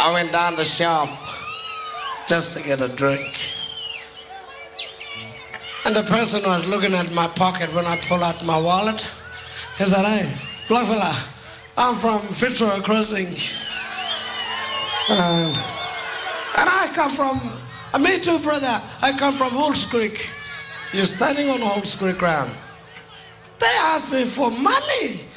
I went down the shop just to get a drink. And the person was looking at my pocket when I pulled out my wallet. He said, "Hey, black fella, I'm from Fitzroy Crossing. And I come from, me too, brother, I come from Holt's Creek." You're standing on Holt's Creek ground. They asked me for money.